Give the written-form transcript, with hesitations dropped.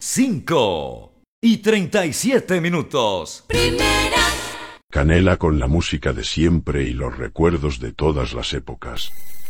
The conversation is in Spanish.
5:37. Canela con la música de siempre y los recuerdos de todas las épocas.